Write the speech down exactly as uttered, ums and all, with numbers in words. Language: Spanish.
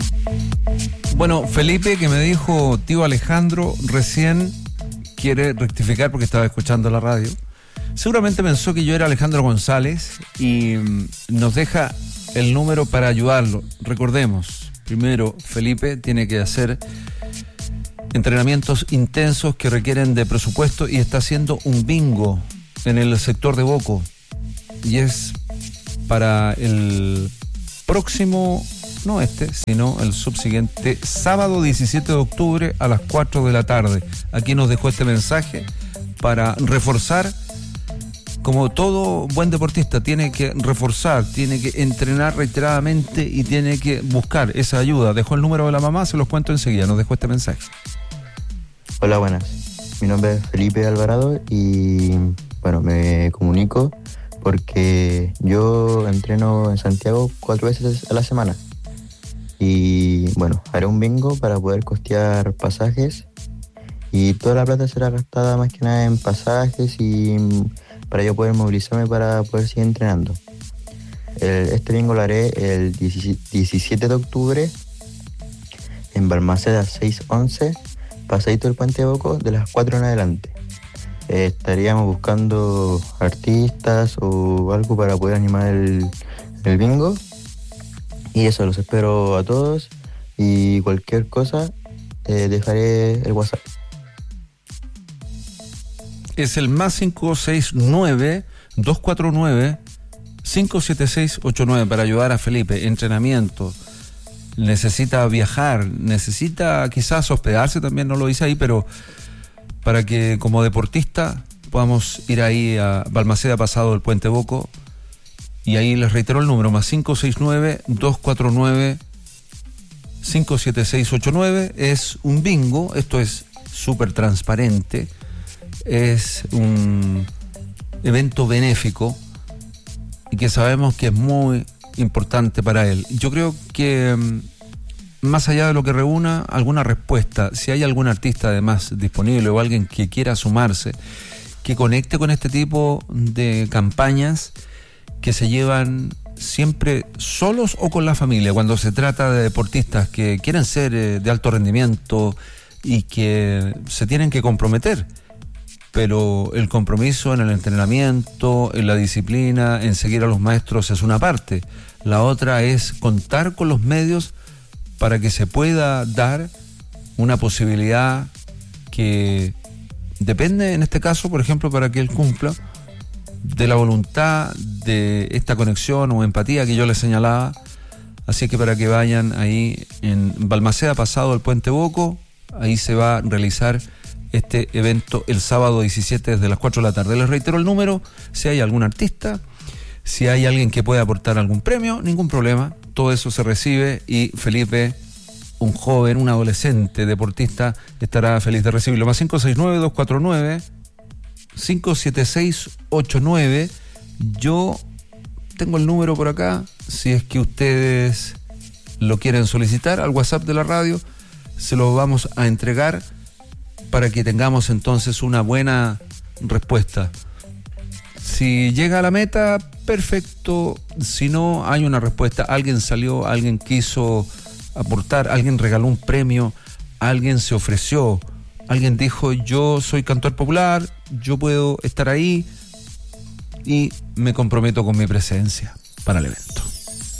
Bueno, Felipe, que me dijo tío Alejandro, recién quiere rectificar porque estaba escuchando la radio. Seguramente pensó que yo era Alejandro González y nos deja el número para ayudarlo. Recordemos, primero, Felipe tiene que hacer entrenamientos intensos que requieren de presupuesto y está haciendo un bingo en el sector de Boco. Y es para el próximo, no este, sino el subsiguiente, sábado diecisiete de octubre a las cuatro de la tarde. Aquí nos dejó este mensaje para reforzar. Como todo buen deportista, tiene que reforzar, tiene que entrenar reiteradamente y tiene que buscar esa ayuda. Dejó el número de la mamá, se los cuento enseguida. Nos dejó este mensaje. Hola, buenas. Mi nombre es Felipe Alvarado y, bueno, me comunico porque yo entreno en Santiago cuatro veces a la semana. Y, bueno, haré un bingo para poder costear pasajes y toda la plata será gastada más que nada en pasajes y para yo poder movilizarme para poder seguir entrenando. El, este bingo lo haré el diecisiete de octubre en Balmaceda seiscientos once, pasadito del Puente de Boco, de las cuatro en adelante. Eh, estaríamos buscando artistas o algo para poder animar el, el bingo. Y eso, los espero a todos y cualquier cosa eh, dejaré el WhatsApp. Es el más cinco seis nueve, dos cuatro nueve, cinco siete seis ocho nueve para ayudar a Felipe. Entrenamiento, necesita viajar, necesita quizás hospedarse, también no lo dice ahí, pero para que como deportista podamos ir ahí a Balmaceda pasado del Puente Boco. Y ahí les reitero el número, más cinco seis nueve, dos cuatro nueve, cinco siete seis ocho nueve. Es un bingo, esto es súper transparente. Es un evento benéfico y que sabemos que es muy importante para él. Yo creo que más allá de lo que reúna, alguna respuesta, si hay algún artista además disponible o alguien que quiera sumarse, que conecte con este tipo de campañas que se llevan siempre solos o con la familia, cuando se trata de deportistas que quieren ser de alto rendimiento y que se tienen que comprometer. Pero el compromiso en el entrenamiento, en la disciplina, en seguir a los maestros es una parte. La otra es contar con los medios para que se pueda dar una posibilidad que depende, en este caso, por ejemplo, para que él cumpla, de la voluntad, de esta conexión o empatía que yo les señalaba. Así que para que vayan ahí en Balmaceda, pasado el Puente Boco, ahí se va a realizar este evento el sábado diecisiete desde las cuatro de la tarde. Les reitero el número, si hay algún artista, si hay alguien que pueda aportar algún premio, ningún problema, todo eso se recibe y Felipe, un joven, un adolescente deportista, estará feliz de recibirlo. Más cinco seis nueve, dos cuatro nueve, cinco siete seis ocho nueve. Yo tengo el número por acá, si es que ustedes lo quieren solicitar al WhatsApp de la radio, se lo vamos a entregar para que tengamos entonces una buena respuesta. Si llega a la meta, perfecto. Si no, hay una respuesta. Alguien salió, alguien quiso aportar, alguien regaló un premio, alguien se ofreció, alguien dijo, yo soy cantor popular, yo puedo estar ahí y me comprometo con mi presencia para el evento.